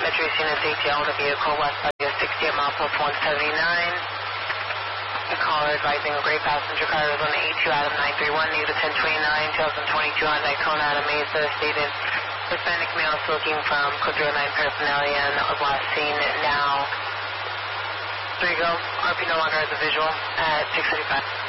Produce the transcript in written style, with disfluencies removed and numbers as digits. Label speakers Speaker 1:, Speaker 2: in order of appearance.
Speaker 1: Metro Scene and Safety on the vehicle west by 60 at mile plus 179. The caller advising a great passenger car was on the 82 Adam 931, negative 1029, 2022 Hyundai Kona out of Mesa, stated Hispanic male smoking from code 09 paraphernalia and was last seen now. There you go. RP no longer has a visual at 6:35.